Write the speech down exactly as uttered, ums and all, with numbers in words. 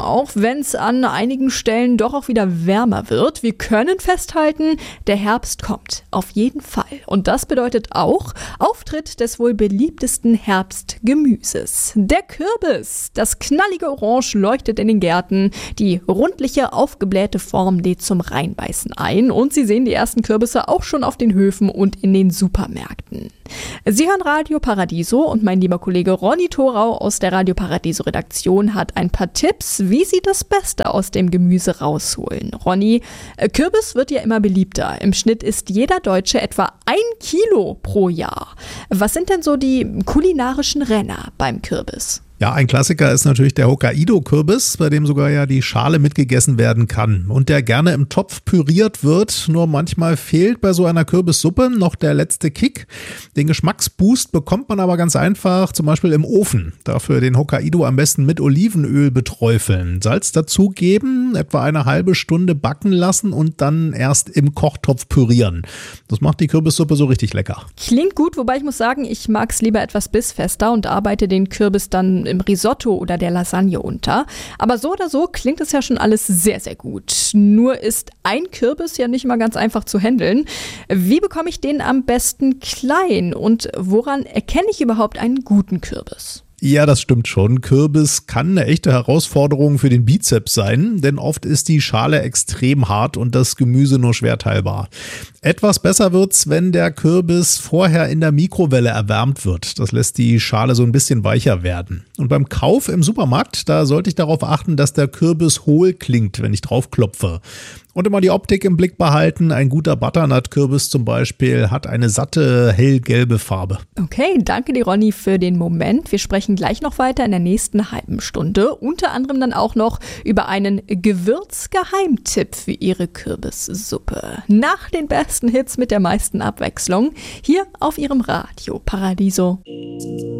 auch wenn es an einigen Stellen doch auch wieder wärmer wird. Wir können festhalten, der Herbst kommt. Auf jeden Fall. Und das bedeutet auch Auftritt des wohl beliebtesten Herbstgemüses. Der Kürbis. Das knallige Orange leuchtet in den Gärten. Die rundliche, aufgeblähte Form lädt zum Reinbeißen ein. Und Sie sehen die ersten Kürbisse auch schon auf den Höfen und in den Supermärkten. Sie hören Radio Paradiso und mein lieber Kollege Ronny Thorau aus der Radio Paradiso Redaktion hat ein paar Tipps, wie Sie das Beste aus dem Gemüse rausholen. Ronny, Kürbis wird ja immer beliebter. Im Schnitt isst jeder Deutsche etwa ein Kilo pro Jahr. Was sind denn so die kulinarischen Renner beim Kürbis? Ja, ein Klassiker ist natürlich der Hokkaido-Kürbis, bei dem sogar ja die Schale mitgegessen werden kann und der gerne im Topf püriert wird. Nur manchmal fehlt bei so einer Kürbissuppe noch der letzte Kick. Den Geschmacksboost bekommt man aber ganz einfach, zum Beispiel im Ofen. Dafür den Hokkaido am besten mit Olivenöl beträufeln, Salz dazugeben, etwa eine halbe Stunde backen lassen und dann erst im Kochtopf pürieren. Das macht die Kürbissuppe so richtig lecker. Klingt gut, wobei ich muss sagen, ich mag es lieber etwas bissfester und arbeite den Kürbis dann im Risotto oder der Lasagne unter. Aber so oder so klingt es ja schon alles sehr, sehr gut. Nur ist ein Kürbis ja nicht mal ganz einfach zu handeln. Wie bekomme ich den am besten klein und woran erkenne ich überhaupt einen guten Kürbis? Ja, das stimmt schon. Kürbis kann eine echte Herausforderung für den Bizeps sein, denn oft ist die Schale extrem hart und das Gemüse nur schwer teilbar. Etwas besser wird's, wenn der Kürbis vorher in der Mikrowelle erwärmt wird. Das lässt die Schale so ein bisschen weicher werden. Und beim Kauf im Supermarkt, da sollte ich darauf achten, dass der Kürbis hohl klingt, wenn ich drauf klopfe. Und immer die Optik im Blick behalten. Ein guter Butternut-Kürbis zum Beispiel hat eine satte, hellgelbe Farbe. Okay, danke dir, Ronny, für den Moment. Wir sprechen gleich noch weiter in der nächsten halben Stunde. Unter anderem dann auch noch über einen Gewürzgeheimtipp für Ihre Kürbissuppe. Nach den besten Hits mit der meisten Abwechslung hier auf Ihrem Radio Paradiso.